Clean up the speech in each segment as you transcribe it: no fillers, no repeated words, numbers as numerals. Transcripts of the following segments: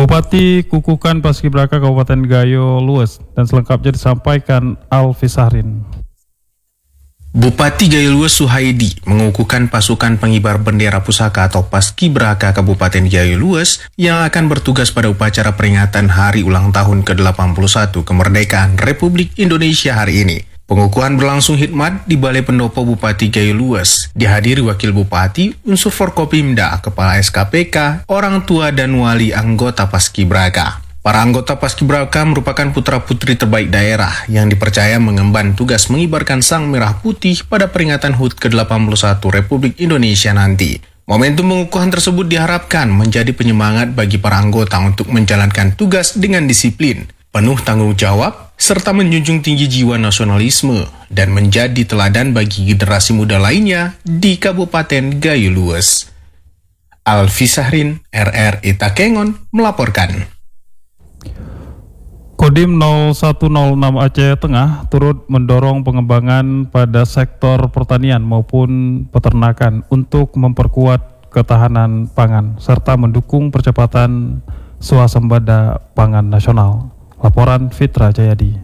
Bupati Kukukan Paskibraka Kabupaten Gayo Lues, dan selengkapnya disampaikan Alfi Sahrin. Bupati Gayo Lues Suhaidi mengukuhkan pasukan pengibar bendera pusaka atau Paskibraka Kabupaten Gayo Lues yang akan bertugas pada upacara peringatan Hari Ulang Tahun ke-81 Kemerdekaan Republik Indonesia hari ini. Pengukuhan berlangsung hikmat di Balai Pendopo Bupati Gayo Lues. Dihadiri Wakil Bupati, unsur Forkopimda, Kepala SKPK, orang tua dan wali anggota Paskibraka. Para anggota Paskibraka merupakan putra-putri terbaik daerah yang dipercaya mengemban tugas mengibarkan sang merah putih pada peringatan HUT ke-81 Republik Indonesia nanti. Momentum pengukuhan tersebut diharapkan menjadi penyemangat bagi para anggota untuk menjalankan tugas dengan disiplin, penuh tanggung jawab, serta menjunjung tinggi jiwa nasionalisme dan menjadi teladan bagi generasi muda lainnya di Kabupaten Gayo Lues. Alfi Sahrin, RRI Takengon, melaporkan. Kodim 0106 Aceh Tengah turut mendorong pengembangan pada sektor pertanian maupun peternakan untuk memperkuat ketahanan pangan serta mendukung percepatan swasembada pangan nasional. Laporan Fitra Jayadi.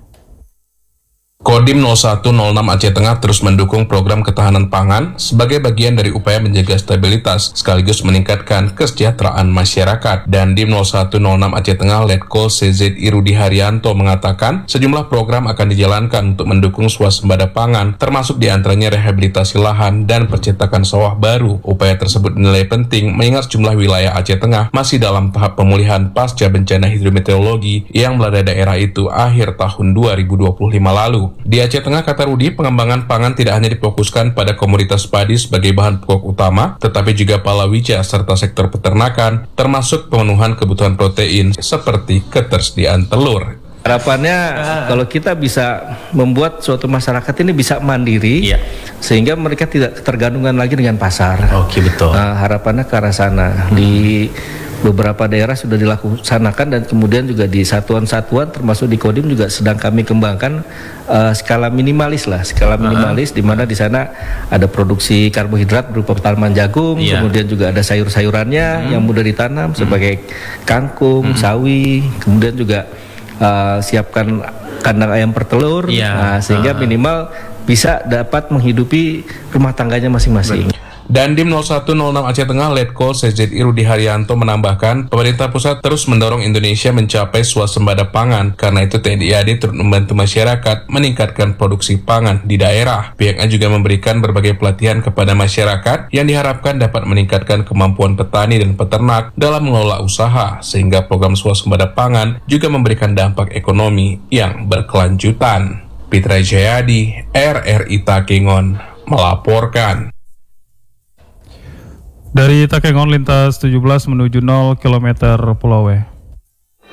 Kodim 0106 Aceh Tengah terus mendukung program ketahanan pangan sebagai bagian dari upaya menjaga stabilitas sekaligus meningkatkan kesejahteraan masyarakat. Dan Dim 0106 Aceh Tengah Letkol CZ Irudi Haryanto mengatakan sejumlah program akan dijalankan untuk mendukung swasembada pangan, termasuk diantaranya rehabilitasi lahan dan percetakan sawah baru. Upaya tersebut dinilai penting mengingat sejumlah wilayah Aceh Tengah masih dalam tahap pemulihan pasca bencana hidrometeorologi yang melanda daerah itu akhir tahun 2025 lalu. Di Aceh Tengah, kata Rudi, pengembangan pangan tidak hanya difokuskan pada komoditas padi sebagai bahan pokok utama, tetapi juga palawija serta sektor peternakan, termasuk pemenuhan kebutuhan protein seperti ketersediaan telur. Harapannya kalau kita bisa membuat suatu masyarakat ini bisa mandiri, sehingga mereka tidak ketergantungan lagi dengan pasar. Oke, betul. Harapannya ke arah sana. Di beberapa daerah sudah dilaksanakan dan kemudian juga di satuan-satuan termasuk di Kodim juga sedang kami kembangkan skala minimalis, di mana di sana ada produksi karbohidrat berupa tanaman jagung, kemudian juga ada sayur-sayurannya yang mudah ditanam sebagai kangkung, sawi, kemudian juga siapkan kandang ayam pertelur, sehingga minimal bisa dapat menghidupi rumah tangganya masing-masing. Dan Dim 0106 Aceh Tengah Letkol CZ Irudi Haryanto menambahkan, pemerintah pusat terus mendorong Indonesia mencapai swasembada pangan. Karena itu TNI AD turut membantu masyarakat meningkatkan produksi pangan di daerah. Pihaknya juga memberikan berbagai pelatihan kepada masyarakat yang diharapkan dapat meningkatkan kemampuan petani dan peternak dalam mengelola usaha, sehingga program swasembada pangan juga memberikan dampak ekonomi yang berkelanjutan. Fitra Jayadi, RRI Takengon, melaporkan. Dari Takengon lintas 17 menuju 0 km Pulau W.